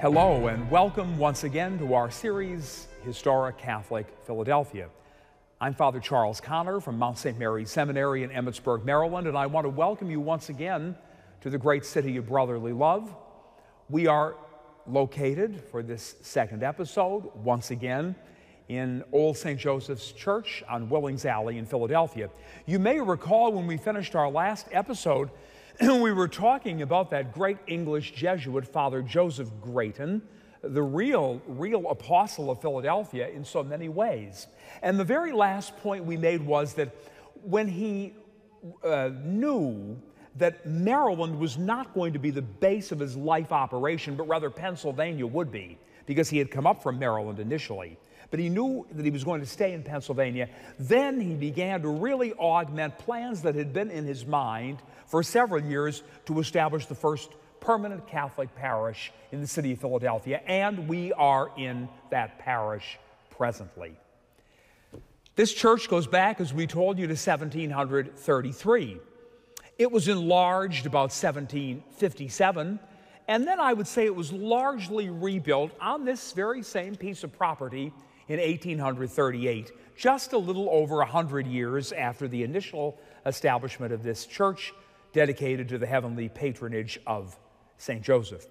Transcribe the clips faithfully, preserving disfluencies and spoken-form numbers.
Hello and welcome once again to our series, Historic Catholic Philadelphia. I'm Father Charles Connor from Mount Saint Mary's Seminary in Emmitsburg, Maryland, and I want to welcome you once again to the great city of brotherly love. We are located for this second episode, once again, in Old Saint Joseph's Church on Willings Alley in Philadelphia. You may recall when we finished our last episode, we were talking about that great English Jesuit, Father Joseph Grayton, the real, real apostle of Philadelphia in so many ways. And the very last point we made was that when he uh, knew that Maryland was not going to be the base of his life operation, but rather Pennsylvania would be, because he had come up from Maryland initially. But he knew that he was going to stay in Pennsylvania. Then he began to really augment plans that had been in his mind for several years to establish the first permanent Catholic parish in the city of Philadelphia, and we are in that parish presently. This church goes back, as we told you, to seventeen thirty-three. It was enlarged about seventeen fifty-seven, and then I would say it was largely rebuilt on this very same piece of property in eighteen thirty-eight, just a little over one hundred years after the initial establishment of this church dedicated to the heavenly patronage of Saint Joseph.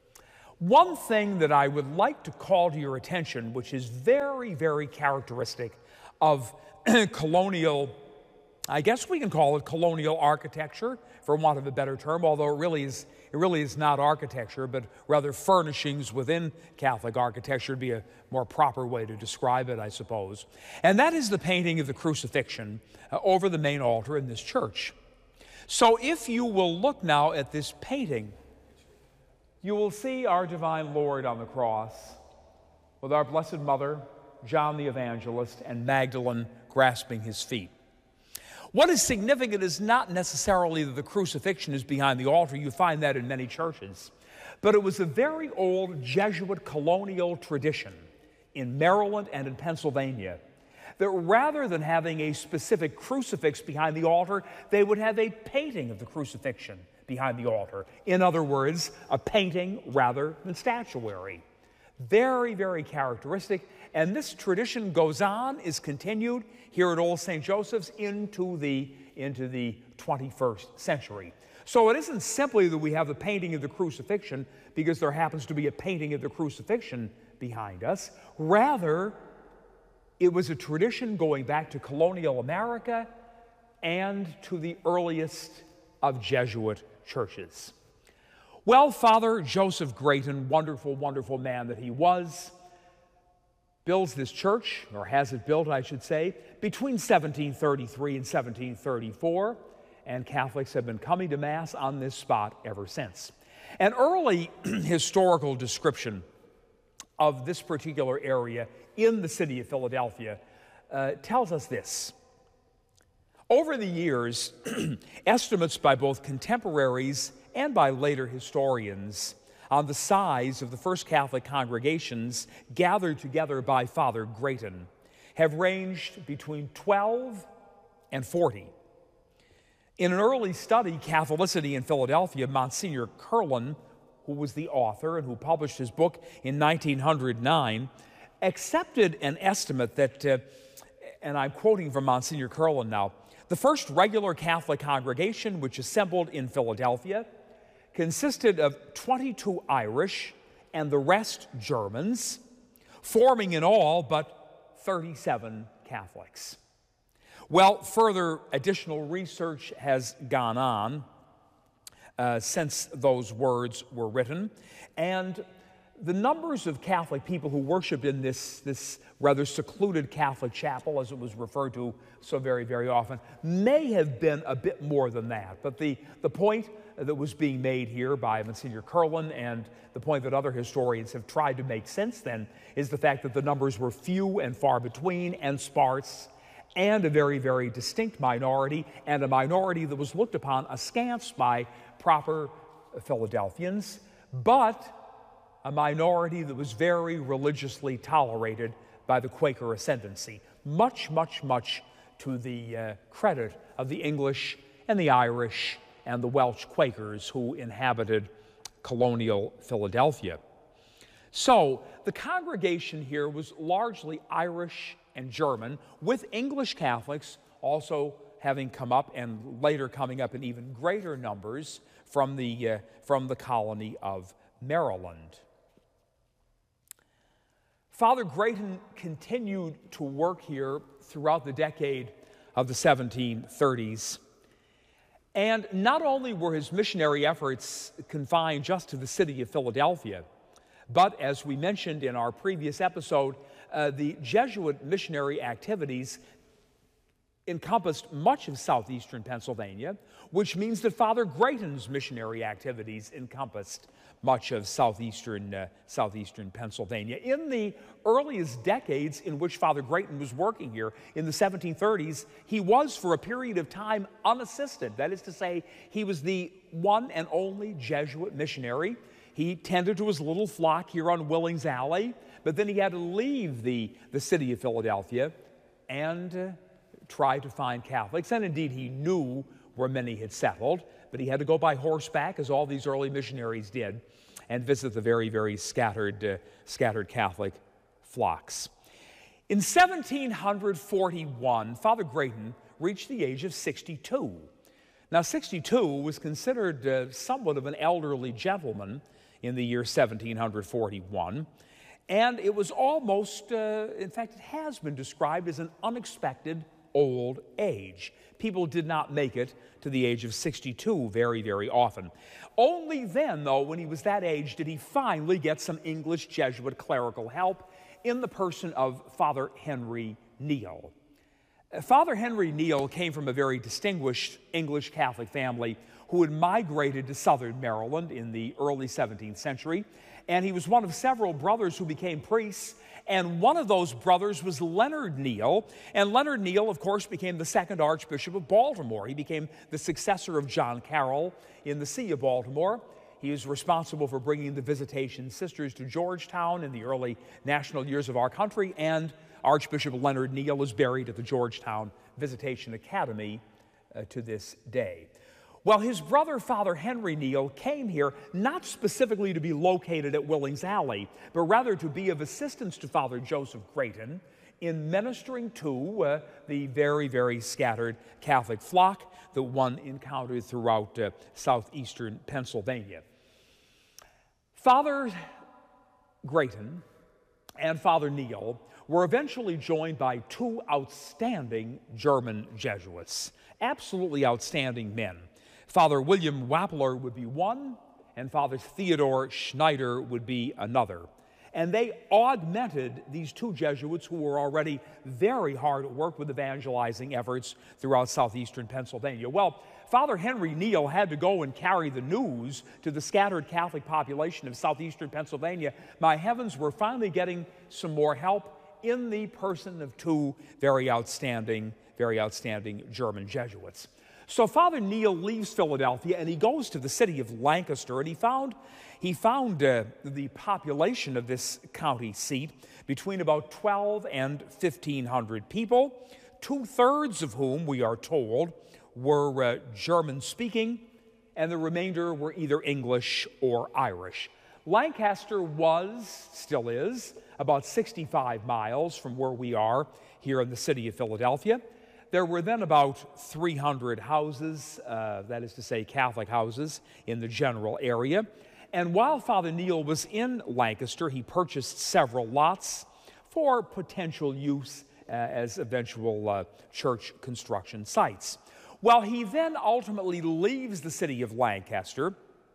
One thing that I would like to call to your attention, which is very, very characteristic of colonial, I guess we can call it colonial architecture, for want of a better term, although it really is, it really is not architecture, but rather furnishings within Catholic architecture would be a more proper way to describe it, I suppose. And that is the painting of the crucifixion uh, over the main altar in this church. So if you will look now at this painting, you will see our divine Lord on the cross with our Blessed Mother, John the Evangelist, and Magdalene grasping his feet. What is significant is not necessarily that the crucifixion is behind the altar. You find that in many churches. But it was a very old Jesuit colonial tradition in Maryland and in Pennsylvania that rather than having a specific crucifix behind the altar, they would have a painting of the crucifixion behind the altar. In other words, a painting rather than statuary. Very, very characteristic. And this tradition goes on, is continued here at Old Saint Joseph's into the, into the twenty-first century. So it isn't simply that we have the painting of the crucifixion because there happens to be a painting of the crucifixion behind us. Rather, it was a tradition going back to colonial America and to the earliest of Jesuit churches. Well, Father Joseph Grayton, wonderful, wonderful man that he was, builds this church, or has it built, I should say, between seventeen thirty-three and seventeen thirty-four, and Catholics have been coming to Mass on this spot ever since. An early historical description of this particular area in the city of Philadelphia uh, tells us this. Over the years, estimates by both contemporaries and by later historians on the size of the first Catholic congregations gathered together by Father Grayton have ranged between twelve and forty. In an early study, Catholicity in Philadelphia, Monsignor Curlin, who was the author and who published his book in nineteen oh nine, accepted an estimate that, uh, and I'm quoting from Monsignor Curlin now, the first regular Catholic congregation which assembled in Philadelphia consisted of twenty-two Irish and the rest Germans, forming in all but thirty-seven Catholics. Well, further additional research has gone on uh, since those words were written, and the numbers of Catholic people who worshiped in this, this rather secluded Catholic chapel, as it was referred to so very, very often, may have been a bit more than that. But the, the point that was being made here by Monsignor Curlin, and the point that other historians have tried to make since then, is the fact that the numbers were few and far between and sparse, and a very, very distinct minority, and a minority that was looked upon askance by proper Philadelphians, but a minority that was very religiously tolerated by the Quaker ascendancy, much, much, much to the uh, credit of the English and the Irish and the Welsh Quakers who inhabited colonial Philadelphia. So the congregation here was largely Irish and German, with English Catholics also having come up and later coming up in even greater numbers from the, uh, from the colony of Maryland. Father Greyton continued to work here throughout the decade of the seventeen thirties. And not only were his missionary efforts confined just to the city of Philadelphia, but as we mentioned in our previous episode, uh, the Jesuit missionary activities encompassed much of southeastern Pennsylvania, which means that Father Greyton's missionary activities encompassed much of southeastern, uh, southeastern Pennsylvania. In the earliest decades in which Father Greyton was working here, in the seventeen thirties, he was for a period of time unassisted. That is to say, he was the one and only Jesuit missionary. He tended to his little flock here on Willings Alley, but then he had to leave the, the city of Philadelphia and uh, try to find Catholics. And indeed, he knew where many had settled, but he had to go by horseback, as all these early missionaries did, and visit the very, very scattered, uh, scattered Catholic flocks. In seventeen forty-one, Father Greyton reached the age of sixty-two. Now, sixty-two was considered uh, somewhat of an elderly gentleman in the year seventeen forty-one, and it was almost, uh, in fact, it has been described as an unexpected old age. People did not make it to the age of sixty-two very, very often. Only then, though, when he was that age, did he finally get some English Jesuit clerical help in the person of Father Henry Neale. Father Henry Neale came from a very distinguished English Catholic family who had migrated to southern Maryland in the early seventeenth century, and he was one of several brothers who became priests. And one of those brothers was Leonard Neale. And Leonard Neale, of course, became the second Archbishop of Baltimore. He became the successor of John Carroll in the See of Baltimore. He was responsible for bringing the Visitation Sisters to Georgetown in the early national years of our country. And Archbishop Leonard Neale is buried at the Georgetown Visitation Academy uh, to this day. Well, his brother, Father Henry Neale, came here not specifically to be located at Willings Alley, but rather to be of assistance to Father Joseph Greyton in ministering to uh, the very, very scattered Catholic flock that one encountered throughout uh, southeastern Pennsylvania. Father Greyton and Father Neale were eventually joined by two outstanding German Jesuits, absolutely outstanding men. Father William Wappler would be one, and Father Theodore Schneider would be another. And they augmented these two Jesuits who were already very hard at work with evangelizing efforts throughout southeastern Pennsylvania. Well, Father Henry Neale had to go and carry the news to the scattered Catholic population of southeastern Pennsylvania. My heavens, we're finally getting some more help in the person of two very outstanding, very outstanding German Jesuits. So Father Neale leaves Philadelphia and he goes to the city of Lancaster, and he found, he found uh, the population of this county seat between about twelve and fifteen hundred people, two-thirds of whom, we are told, were uh, German-speaking, and the remainder were either English or Irish. Lancaster was, still is, about sixty-five miles from where we are here in the city of Philadelphia. There were then about three hundred houses, uh, that is to say Catholic houses, in the general area. And while Father Neale was in Lancaster, he purchased several lots for potential use uh, as eventual uh, church construction sites. Well, he then ultimately leaves the city of Lancaster.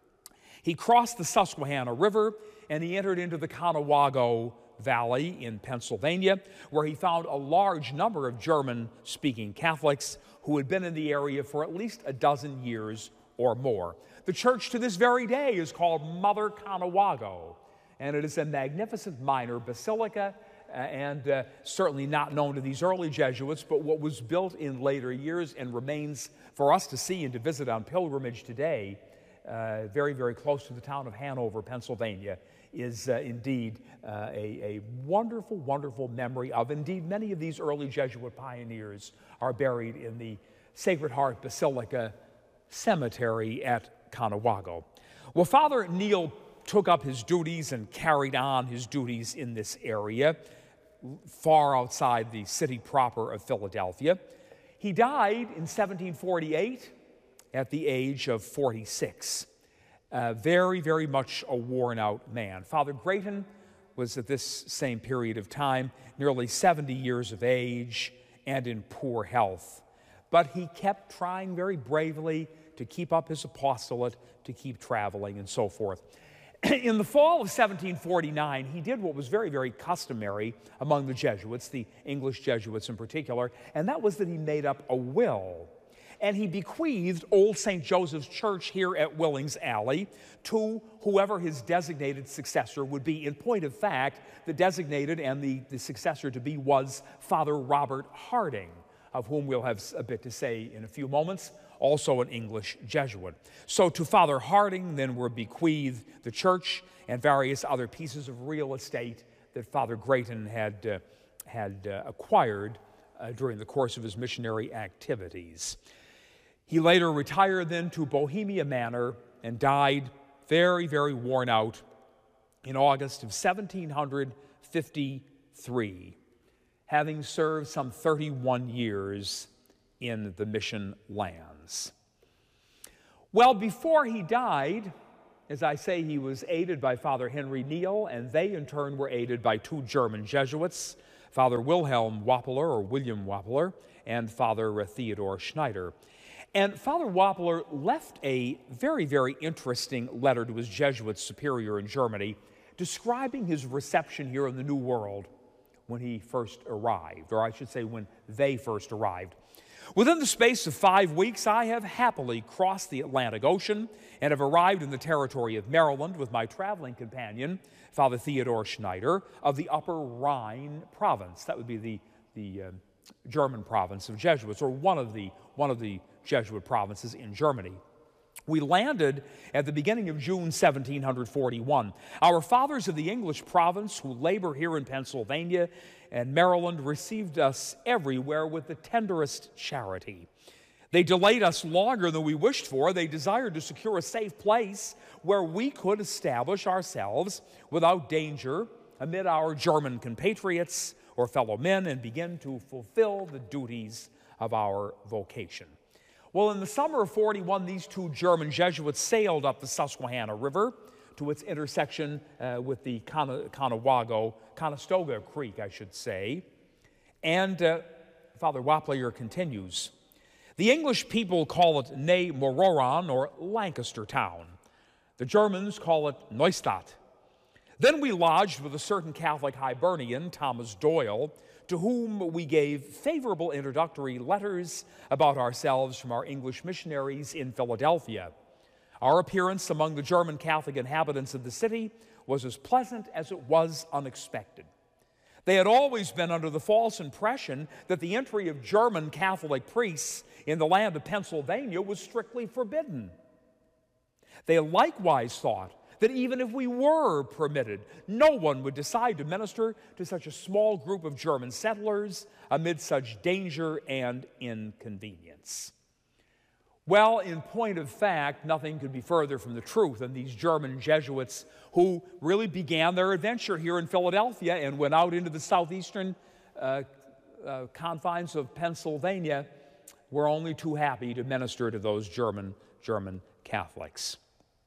He crossed the Susquehanna River and he entered into the Conewago Valley in Pennsylvania, where he found a large number of German-speaking Catholics who had been in the area for at least a dozen years or more. The church to this very day is called Mother Conewago, and it is a magnificent minor basilica, uh, and uh, certainly not known to these early Jesuits, but what was built in later years and remains for us to see and to visit on pilgrimage today, uh, very, very close to the town of Hanover, Pennsylvania, is uh, indeed uh, a, a wonderful, wonderful memory of. Indeed, many of these early Jesuit pioneers are buried in the Sacred Heart Basilica Cemetery at Conewago. Well, Father Neale took up his duties and carried on his duties in this area, far outside the city proper of Philadelphia. He died in seventeen forty-eight at the age of forty-six. Uh, very, very much a worn-out man. Father Grayton was at this same period of time nearly seventy years of age and in poor health. But he kept trying very bravely to keep up his apostolate, to keep traveling, and so forth. In the fall of seventeen forty-nine, he did what was very, very customary among the Jesuits, the English Jesuits in particular, and that was that he made up a will. And he bequeathed Old Saint Joseph's Church here at Willings Alley to whoever his designated successor would be. In point of fact, the designated and the, the successor to be was Father Robert Harding, of whom we'll have a bit to say in a few moments, also an English Jesuit. So to Father Harding then were bequeathed the church and various other pieces of real estate that Father Grayton had, uh, had uh, acquired uh, during the course of his missionary activities. He later retired then to Bohemia Manor and died very, very worn out in August of seventeen fifty-three, having served some thirty-one years in the mission lands. Well, before he died, as I say, he was aided by Father Henry Neal, and they in turn were aided by two German Jesuits, Father Wilhelm Wappeler, or William Wappeler, and Father Theodore Schneider. And Father Wappeler left a very, very interesting letter to his Jesuit superior in Germany describing his reception here in the New World when he first arrived, or I should say when they first arrived. Within the space of five weeks, I have happily crossed the Atlantic Ocean and have arrived in the territory of Maryland with my traveling companion, Father Theodore Schneider, of the Upper Rhine province. That would be the, the uh, German province of Jesuits, or one of the, one of the Jesuit provinces in Germany. We landed at the beginning of June seventeen forty-one. Our fathers of the English province who labor here in Pennsylvania and Maryland received us everywhere with the tenderest charity. They delayed us longer than we wished for. They desired to secure a safe place where we could establish ourselves without danger amid our German compatriots or fellow men and begin to fulfill the duties of our vocation. Well, in the summer of forty-one, these two German Jesuits sailed up the Susquehanna River to its intersection uh, with the Con- Conewago, Conestoga Creek, I should say. And uh, Father Wappeler continues, the English people call it Ne Mororan, or Lancaster Town. The Germans call it Neustadt. Then we lodged with a certain Catholic Hibernian, Thomas Doyle, to whom we gave favorable introductory letters about ourselves from our English missionaries in Philadelphia. Our appearance among the German Catholic inhabitants of the city was as pleasant as it was unexpected. They had always been under the false impression that the entry of German Catholic priests in the land of Pennsylvania was strictly forbidden. They likewise thought that even if we were permitted, no one would decide to minister to such a small group of German settlers amid such danger and inconvenience. Well, in point of fact, nothing could be further from the truth than these German Jesuits who really began their adventure here in Philadelphia and went out into the southeastern uh, uh, confines of Pennsylvania were only too happy to minister to those German, German Catholics.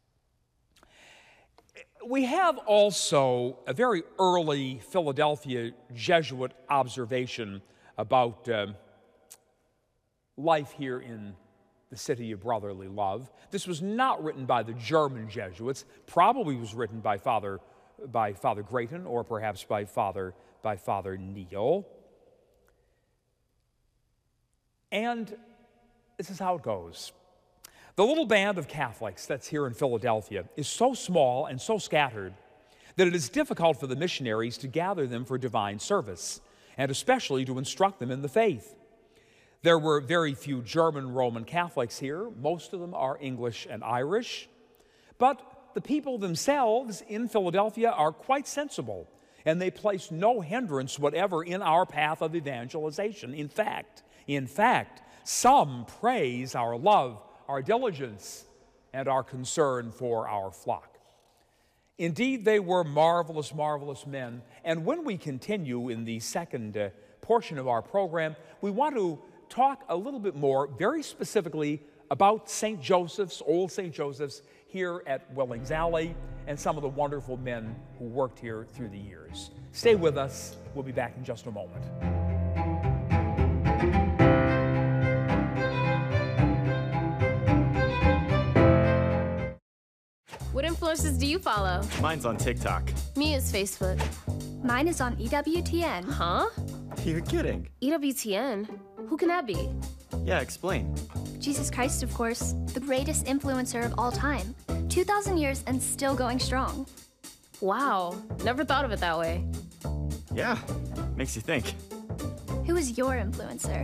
We have also a very early Philadelphia Jesuit observation about uh, life here in the city of brotherly love. This was not written by the German Jesuits, probably was written by Father, by Father Grayton or perhaps by Father, by Father Neal. And this is how it goes. The little band of Catholics that's here in Philadelphia is so small and so scattered that it is difficult for the missionaries to gather them for divine service, and especially to instruct them in the faith. There were very few German Roman Catholics here. Most of them are English and Irish. But the people themselves in Philadelphia are quite sensible, and they place no hindrance whatever in our path of evangelization. In fact, in fact, some praise our love, our diligence, and our concern for our flock. Indeed, they were marvelous, marvelous men. And when we continue in the second uh, portion of our program, we want to talk a little bit more, very specifically, about Saint Joseph's, Old Saint Joseph's, here at Wellings Alley, and some of the wonderful men who worked here through the years. Stay with us. We'll be back in just a moment. What influencers do you follow? Mine's on TikTok. Me is Facebook. Mine is on E W T N. Huh? You're kidding. E W T N? Who can that be? Yeah, explain. Jesus Christ, of course, the greatest influencer of all time. two thousand years and still going strong. Wow, never thought of it that way. Yeah, makes you think. Who is your influencer?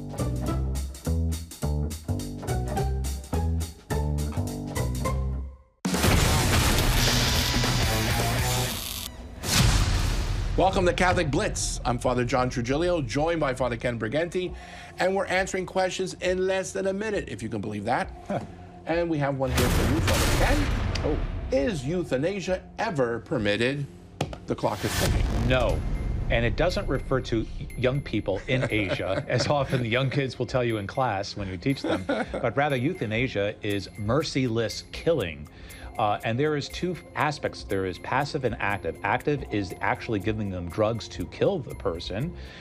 Welcome to Catholic Blitz. I'm Father John Trujillo, joined by Father Ken Briganti, and we're answering questions in less than a minute, if you can believe that. Huh. And we have one here for you, Father Ken. Oh. Is euthanasia ever permitted? The clock is ticking. No. And it doesn't refer to young people in Asia, as often the young kids will tell you in class when you teach them, but rather euthanasia is merciless killing. Uh, and there is two aspects. There is passive and active. Active is actually giving them drugs to kill the person,